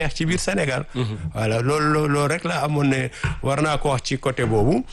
ci biir Sénégal. Voilà loolu rek la amoon ne war naa ko wax ci côté boobu.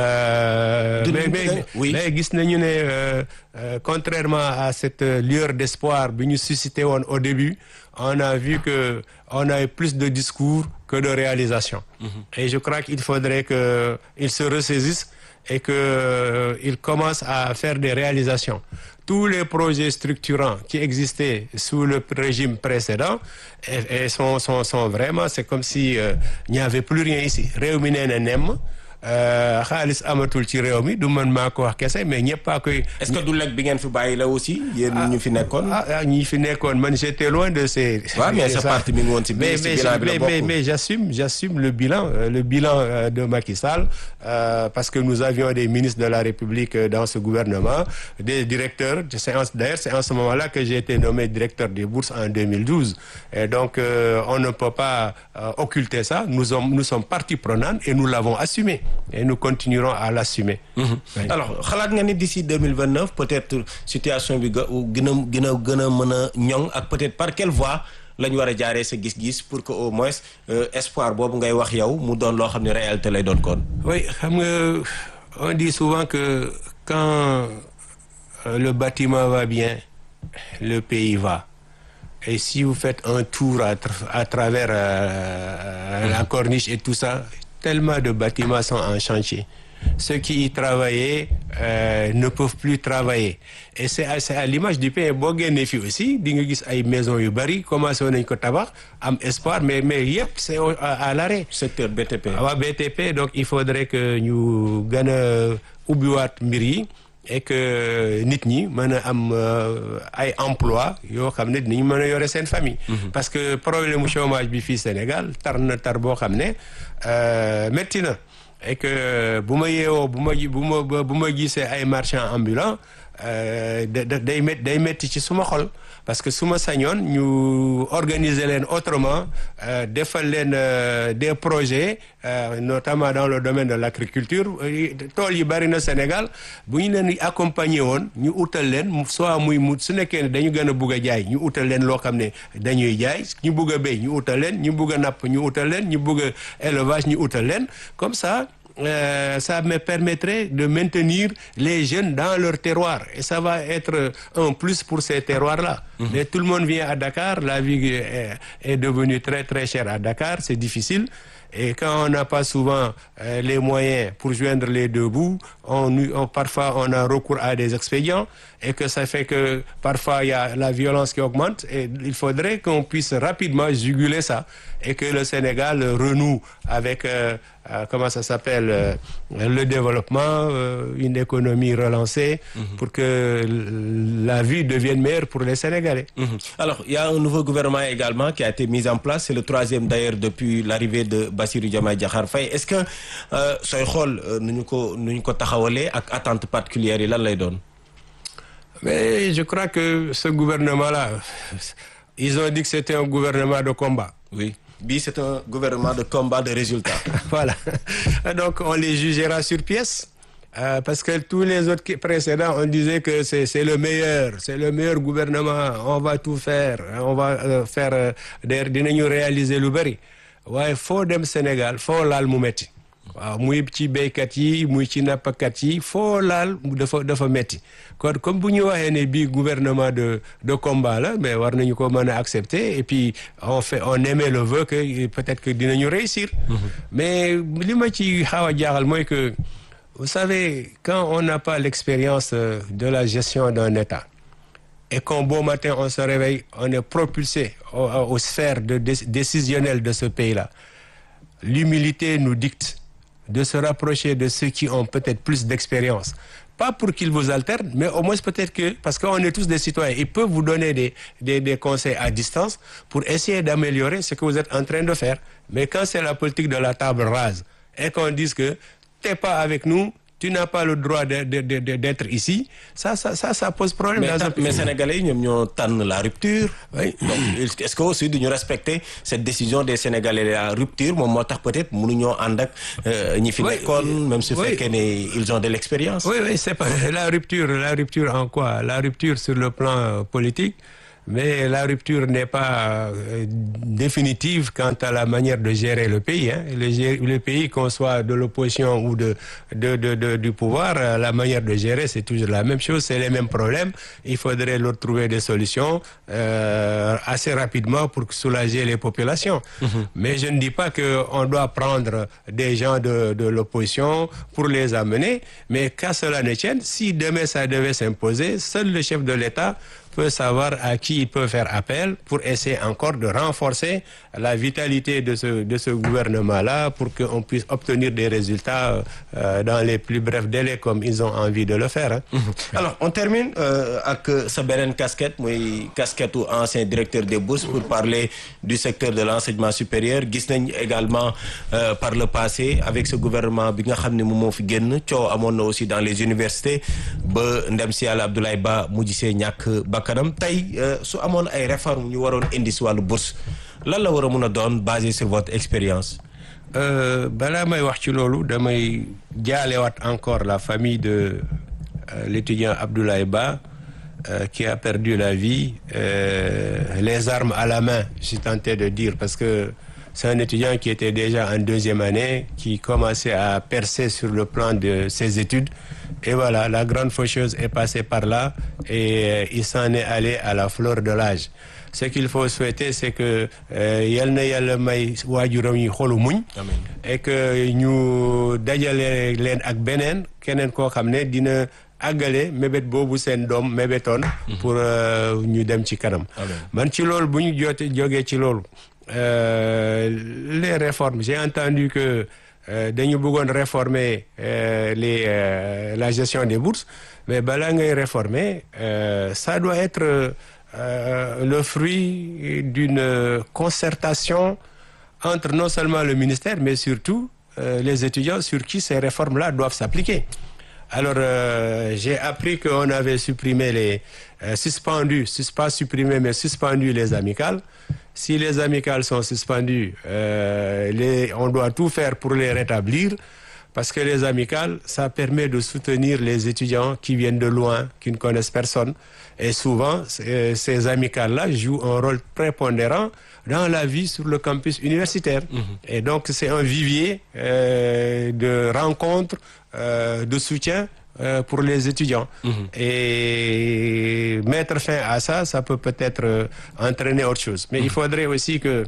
mais gis nañu ne contrairement à cette lueur d'espoir bi ñu suscité woon au début, on a vu que on a eu plus de discours que de réalisation. Et je crois qu'il faudrait que il se ressaisisse et que il commence à faire des réalisations. Tous les projets structurants qui existaient sous le régime précédent et sont vraiment, c'est comme si il n'y avait plus rien ici. Réew mi nee na nemm xaalis amatul ci réew mi du man maa ko wax kese mais ñëpp a koy. est-ce que du lekk bi ngeen fi bàyyi la aussi. yéen ñu fi nekkoon. ñi fi nekkoon man j'étais loin de ces. waaw mais sa parti mi ngi woon ci biir bilan bi la bokk. mais j'assume le bilan de Macky Sall parce que nous avions des ministres de la République dans ce gouvernement, des directeurs. D'ailleurs c'est en ce moment-là que j'ai été nommé directeur des bourses en 2012 et donc on ne peut pas occulter ça. Nous sommes partie prenante et nous l'avons assumé. Et nous continuerons à l'assumer. Oui. Alors xalaat nga ni d'ici 2029 peut-être situation bi gën a mën a ñoŋ ak peut-être par quelle voie la ñu war a jaaree sa gis-gis pour que au moins espoir boobu ngay wax yow mu doon loo xam ne réalité lay doon kon. Oui xam nga on dit souvent que quand le bâtiment va bien le pays va. Et si vous faites un tour à travers la corniche et tout ça, tellement de bâtiments sont en chantier. Ceux qui y travaillaient ne peuvent plus travailler. Et c'est à l'image du pays. Boo génnee fii aussi di nga gis ay maisons yu bari commencé nañ ko tabax am espoir mais yëpp c'est à l'arrêt. secteur BTP. waaw BTP donc il faudrait que ñu gën a ubbiwaat mbir yi. Et que nit ñi mën a am ay emploi yoo xam ne dinañ mën a yore seen famille. Parce que problème mu chômage bi fii Sénégal tar na tar boo xam ne métti na. Et que bu ma yeewoo bu ma gisee ay marchands ambulants day métti ci suma xol parce que su ma sañoon ñu organiser leen autrement defal leen des projets notamment dans le domaine de l'agriculture tool yi bari na Sénégal bu ñu leen accompagner woon ñu utal leen soit muy su nekkee ne dañu gën a bugg a jaay ñu utal leen loo xam ne dañuy jaay ñu bugg a béy ñu utal leen ñu bugg a napp ñu utal leen ñu bugg a élevage ñu utal leen comme ça. Ça me permettrait de maintenir les jeunes dans leur terroir et ça va être un plus pour ces terroirs-là. Mais tout le monde vient à Dakar, la vie est devenue très très chère à Dakar, c'est difficile. Et quand on n'a pas souvent les moyens pour joindre les deux bouts, parfois on a recours à des expédients et que ça fait que parfois il y a la violence qui augmente et il faudrait qu'on puisse rapidement juguler ça et que le Sénégal renoue avec comment ça s'appelle le développement, une économie relancée pour que la vie devienne meilleure pour les Sénégalais. Alors, il y a un nouveau gouvernement également qui a été mis en place, c'est le troisième d'ailleurs depuis l'arrivée de Bassirou Diomaye Diakhar Faye. Est-ce que sooy xool nu ñu ko taxawalee ak attente particulière yi lan lay doon? Mais je crois que ce gouvernement-là, ils ont dit que c'était un gouvernement de combat. Oui. Bi c'est un gouvernement de combat de résultats. Voilà. Donc on les jugera sur pièce. Parce que tous les autres précédents, on disait que c'est le meilleur gouvernement, on va tout faire, on va faire dinañu réaliser lu bari. Waaye foo dem Sénégal foo laal mu metti. Waaw muy ci béykat yi muy ci nappkat yi foo laal dafa metti kon comme bu ñu waxee ne bii gouvernement de combat la mais war nañu ko mën a accepter et puis on émet le vœu que peut-être que dinañu réussir. Mais li ma ci xaw a jaaxal mooy que vous savez quand on n'a pas l'expérience de la gestion d'un État et qu'un beau matin on se réveille on est propulsé aux sphères décisionnelles de ce pays-là, l'humilité nous dicte de se rapprocher de ceux qui ont peut-être plus d'expérience. Pas pour qu'ils vous alternent, mais au moins peut-être que, parce qu'on est tous des citoyens, ils peuvent vous donner des conseils à distance pour essayer d'améliorer ce que vous êtes en train de faire. Mais quand c'est la politique de la table rase et qu'on dise que t'es pas avec nous, tu n'as pas le droit d'être ici, ça pose problème. Mais Sénégalais yi ñoom ñoo tànn la rupture. Oui. Donc est-ce que aussi duñu respecter cette décision des Sénégalais la rupture moom moo tax peut-être mënuñoo ànd ak ñi fi nekkoon même su fekkee ne ils ont de l'expérience. Oui, c'est pas la rupture en quoi? La rupture sur le plan politique. mais la rupture n'est pas définitive quant à la manière de gérer le pays. Hein. Le pays, qu'on soit de l'opposition ou du pouvoir, la manière de gérer, c'est toujours la même chose, c'est les mêmes problèmes. Il faudrait leur trouver des solutions assez rapidement pour soulager les populations. Mais je ne dis pas qu'on doit prendre des gens de l'opposition pour les amener, mais qu'à cela ne tienne, si demain ça devait s'imposer, seul le chef de l'État peut savoir à qui il peut faire appel pour essayer encore de renforcer la vitalité de ce gouvernement-là pour qu'on puisse obtenir des résultats dans les plus brefs délais comme ils ont envie de le faire. Hein. Alors, on termine avec sa beneen casquette, muy casquette u ancien directeur des bourses pour parler du secteur de l'enseignement supérieur. Gis nañ également par le passé avec ce gouvernement bi nga xam ne moom moo fi génn coow amoon na aussi dans les universités ba ndem si Yàlla Abdoulaye Ba mujj see ñàkk bakkanam tey su amoon ay réformes ñu waroon indi si wàllu bourse lan la war a mun a doon basé sur votre expérience. balaa may wax ci loolu damay jaalewaat encore la famille de l'étudiant Abdoulaye Ba qui a perdu la vie les armes à la main, je suis tenté de dire, parce que c'est un étudiant qui était déjà en deuxième année, qui commençait à percer sur le plan de ses études. Et voilà, la grande faucheuse est passée par là et il s'en est allé à la fleur de l'âge. Ce qu'il faut souhaiter, c'est que yal na yàlla may waajuram yi xolu muñ et que ñu dajale leen ak beneen keneen koo xam ne dina àggale mébét boobu seen doom mébétoon pour ñu dem ci kanam. Man ci loolu bu ñu jógee ci loolu les réformes, j'ai entendu que dañu bëggoon réformer la gestion des bourses, mais balaa ngay réformer ça doit être le fruit d'une concertation entre non seulement le ministère mais surtout les étudiants sur qui ces réformes-là doivent s'appliquer. Alors j'ai appris qu'on avait supprimé suspendu les amicales. Si les amicales sont suspendues, on doit tout faire pour les rétablir, parce que les amicales, ça permet de soutenir les étudiants qui viennent de loin, qui ne connaissent personne. Et souvent, ces amicales-là jouent un rôle prépondérant dans la vie sur le campus universitaire. Et donc, c'est un vivier de rencontres, de soutien pour les étudiants. Et mettre fin à ça, ça peut peut-être entraîner autre chose. Mais il faudrait aussi que,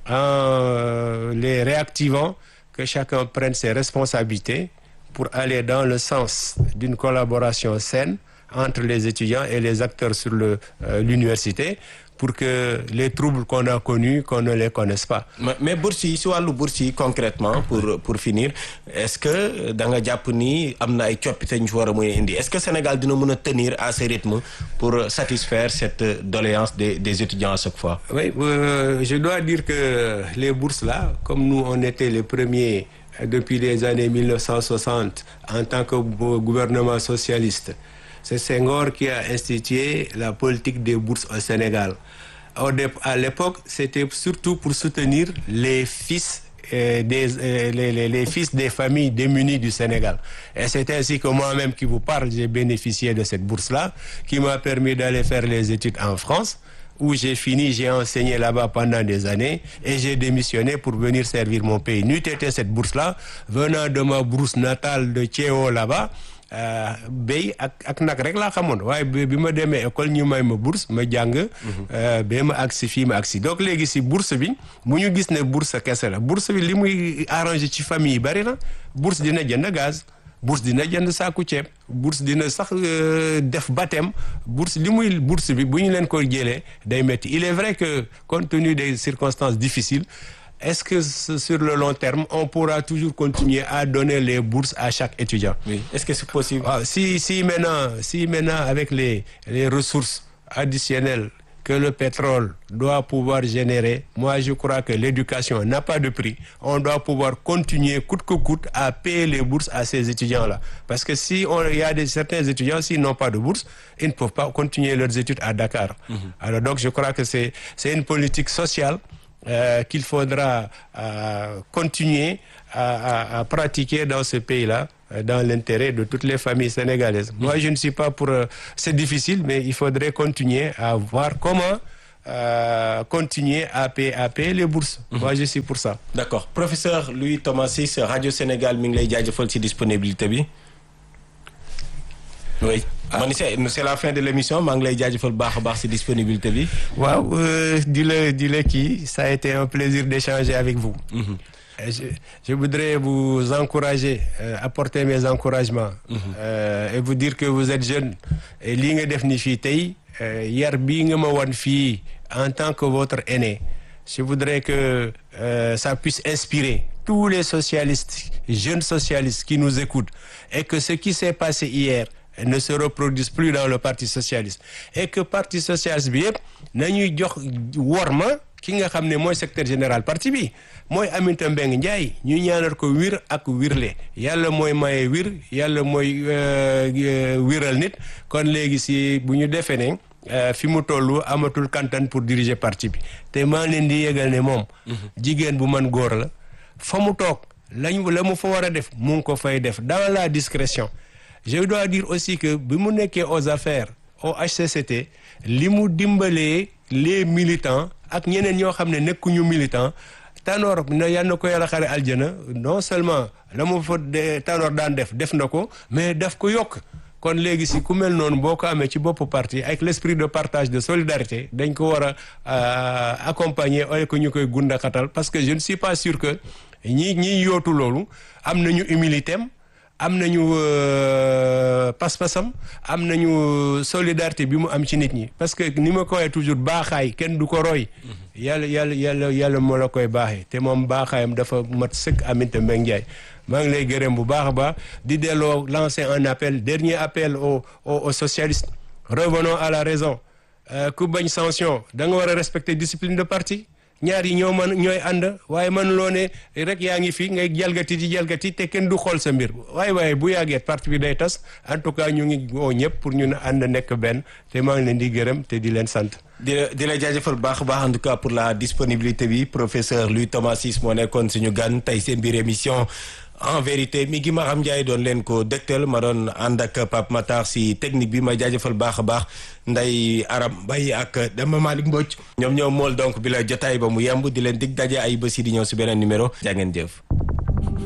en les réactivant, que chacun prenne ses responsabilités pour aller dans le sens d'une collaboration saine entre les étudiants et les acteurs sur l'université, pour que les troubles qu'on a connus, qu'on ne les connaisse pas. Mais bourse yi si wàllu bourse yi concrètement pour finir, est-ce que da nga jàpp ni am na ay coppite ñu war a mën a indi? Est-ce que Sénégal dina mën a tenir à ce rythme pour satisfaire cette doléance des étudiants à chaque fois? Oui, je dois dire que les bourses là, comme nous on était les premiers depuis les années 1960 en tant que gouvernement socialiste, c'est Senghor qui a institué la politique des bourses au Sénégal. À l'époque, c'était surtout pour soutenir les fils les fils des familles démunies du Sénégal. Et c'est ainsi que moi-même qui vous parle, j'ai bénéficié de cette bourse-là, qui m'a permis d'aller faire les études en France, où j'ai enseigné là-bas pendant des années, et j'ai démissionné pour venir servir mon pays. N'eût été cette bourse-là, venant de ma bourse natale de Thiéo là-bas, béy ak nag rek laa xamoon waaye bi ma demee école ñu may ma bourse ma jàng ba ma agsi fii ma agsi donc léegi si bourse bi mu ñu gis ne bourse kese la bourse bi li muy arrangé ci famille yi bari na bourse dina jënd gaz bourse dina jënd saaku ceeb bourse dina sax def baptême bourse li muy bourse bi bu ñu leen ko jëlee day métti. Il est vrai que compte tenu des circonstances difficiles, est-ce que sur le long terme, on pourra toujours continuer à donner les bourses à chaque étudiant? Oui. Est-ce que c'est possible? Si maintenant avec les ressources additionnelles que le pétrole doit pouvoir générer, moi je crois que l'éducation n'a pas de prix. On doit pouvoir continuer coûte que coûte à payer les bourses à ces étudiants-là. Parce que il y a certains étudiants, s'ils n'ont pas de bourse, ils ne peuvent pas continuer leurs études à Dakar. Alors donc je crois que c'est une politique sociale qu'il faudra continuer à pratiquer dans ce pays-là dans l'intérêt de toutes les familles sénégalaises. Moi, je ne suis pas pour... c'est difficile, mais il faudrait continuer à voir comment continuer à payer les bourses. Moi, je suis pour ça. D'accord. Professeur Louis Thomas Ciss, Radio Sénégal mi ngi lay jaajëfal ci disponibilité bi. Oui. man c'est la fin de l'émission maa ngi lay jaajëfal baax a baax ci disponibilité bi. waaw di la kii ça a été un plaisir d'échanger avec vous. Je voudrais vous encourager, apporter mes encouragements et vous dire que vous êtes jeune et lii nga def ni fii tey yar bii nga ma wan fii en tant que votre aîné. Je voudrais que ça puisse inspirer tous les socialistes, jeunes socialistes qui nous écoutent et que ce qui s'est passé hier ne se reproduise plus dans le Parti socialiste et que Parti socialiste bi yëpp nañuy jox worma ki nga xam ne mooy secrétaire général parti bi mooy Aminata Mbengue Ndiaye ñu ñaanal ko wir ak wirle yàlla mooy maye wir yàlla mooy wiral nit kon léegi si bu ñu defee ne fi mu tollu amatul kantan pour diriger parti bi te maa leen di yégal ne moom jigéen bu man góor la fa mu toog la mu fa war a def mu ngi ko fay def dans la discrétion. Je dois dire aussi que bi mu nekkee aux affaires au HCCT li mu dimbalee les militants ak ñeneen ñoo xam ne nekkuñu militant Tanor na yal na ko yàlla xare aljana non seulement la mu fa Tanor daan def na ko mais daf ko yokk kon léegi si ku mel noonu boo ko amee ci boppu parti avec l'esprit de partage de solidarité dañ ko war a accompagner ay ko ñu koy gundakatal parce que je ne suis pas sûr que ñi yootu loolu am nañu humilité am nañu pas-pasam am nañu solidarité bi mu am ci nit ñi parce que ni ma ko waxee toujours baaxaay kenn du ko roy yàlla moo la koy baaxee te moom baaxaayam dafa mat sëkk Aminata Mbengue Ndiaye maa ngi lay gërëm bu baax a baax di delloo lancer un appel dernier appel aux socialistes revenons à la raison ku bañ sanction da nga war a respecter discipline de parti ñaar yi ñooy ànd waaye man loo ne rek yaa ngi fi ngay jalgati te kenn du xool sa mbir waaye bu yàggee parti bi day tas en tout cas ñu ngi woo ñëpp pour ñu ànd nekk benn te maa ngi leen di gërëm te di leen sant. di la jaajëfal baax a baax en tout cas pour la disponibilité bi professeur Louis Thomas Ciss moo nekkoon suñu gan tey seen biir émission en vérité mi ngi Maham Ndiaye doon leen ko dëgtal ma doon ànd ak Pape Matar si technique bi ma jaajëfal baax a baax Ndeye Aram Mbaye ak Demba Malick Mbodj ñoom mool donc bi la jotaay ba mu yemb di leen dig daje ay bés yi di ñëw si beneen numéro jaa ngeen jëf.